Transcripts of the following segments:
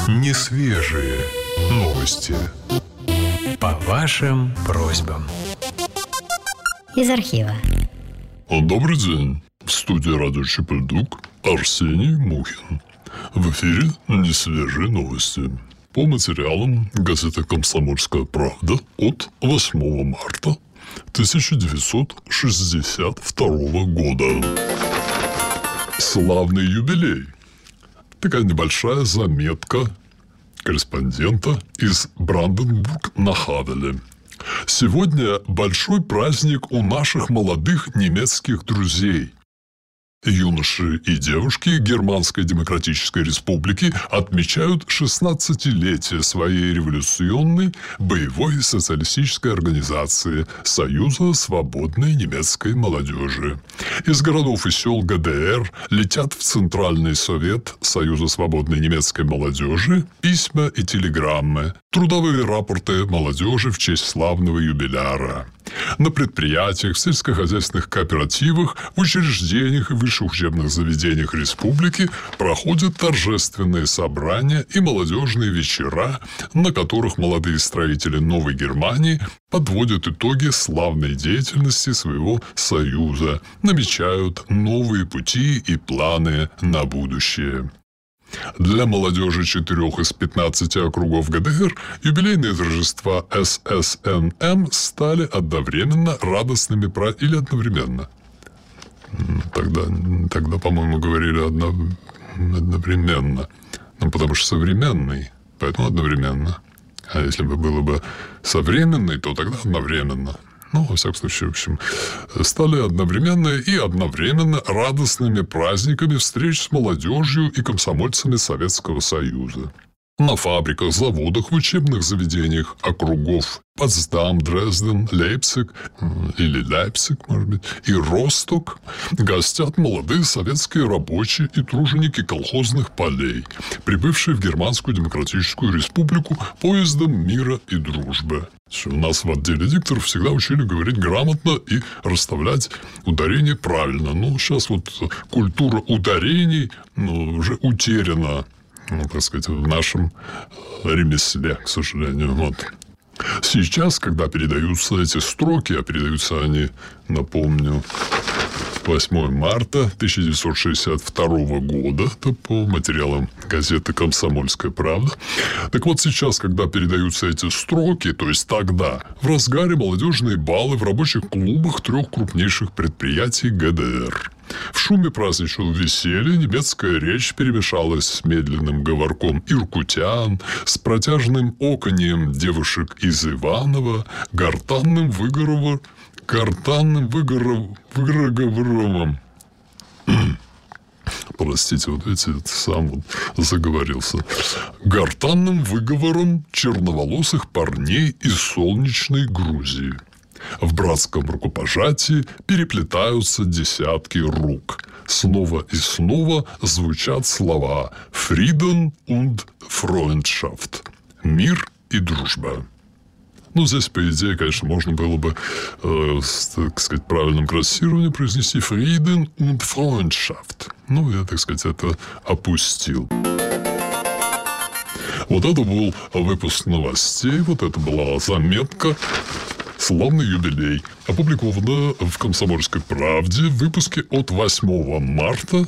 Несвежие новости. По вашим просьбам. Из архива. Добрый день. В студии радио Чипельдук Арсений Мухин. В эфире несвежие новости. По материалам газеты «Комсомольская правда» от 8 марта 1962 года. Славный юбилей. Такая небольшая заметка корреспондента из Бранденбург на Хавеле. Сегодня большой праздник у наших молодых немецких друзей. Юноши и девушки Германской Демократической Республики отмечают 16-летие своей революционной боевой социалистической организации Союза свободной немецкой молодежи. Из городов и сел ГДР летят в Центральный совет Союза свободной немецкой молодежи письма и телеграммы, трудовые рапорты молодежи в честь славного юбиляра. На предприятиях, в сельскохозяйственных кооперативах, в учреждениях и высших учебных заведениях республики проходят торжественные собрания и молодежные вечера, на которых молодые строители Новой Германии подводят итоги славной деятельности своего союза, намечают новые пути и планы на будущее. Для молодежи 4 из 15 округов ГДР юбилейные торжества ССНМ стали одновременно радостными или одновременно. Тогда, по-моему, говорили одновременно. Потому что современный, поэтому одновременно. А если бы было бы современный, то тогда одновременно. Во всяком случае, в общем, стали одновременно радостными праздниками встреч с молодежью и комсомольцами Советского Союза. На фабриках, заводах, в учебных заведениях округов Потсдам, Дрезден, Лейпциг или Лейпциг, может быть, и Росток гостят молодые советские рабочие и труженики колхозных полей, прибывшие в Германскую Демократическую Республику поездом мира и дружбы. У нас в отделе дикторов всегда учили говорить грамотно и расставлять ударения правильно. Но сейчас вот культура ударений уже утеряна, так сказать, в нашем ремесле, к сожалению. Сейчас, когда передаются эти строки, а передаются они, напомню, 8 марта 1962 года, это по материалам газеты «Комсомольская правда». Так вот, сейчас, когда передаются эти строки, то есть тогда, в разгаре молодежные балы в рабочих клубах 3 крупнейших предприятий ГДР. В шуме праздничного веселья немецкая речь перемешалась с медленным говорком иркутян, с протяжным оканьем девушек из Иваново, гортанным выговором. Простите, видите, сам заговорился. Гортанным выговором черноволосых парней из солнечной Грузии. В братском рукопожатии переплетаются десятки рук. Снова и снова звучат слова «Frieden und Freundschaft» – «Мир и дружба». Здесь, по идее, конечно, можно было бы, так сказать, правильным классированием произнести «Frieden und Freundschaft». Я, так сказать, это опустил. Вот это был выпуск новостей, вот это была заметка «Славный юбилей», опубликована в «Комсомольской правде» в выпуске от 8 марта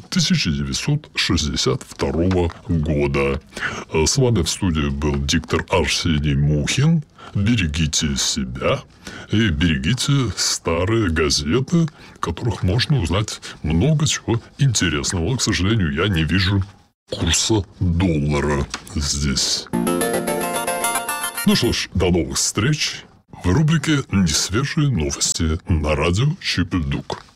1962 года. С вами в студии был диктор Арсений Мухин. Берегите себя и берегите старые газеты, в которых можно узнать много чего интересного. Но, к сожалению, я не вижу курса доллара здесь. Что ж, до новых встреч в рубрике «Несвежие новости» на радио Чипельдук.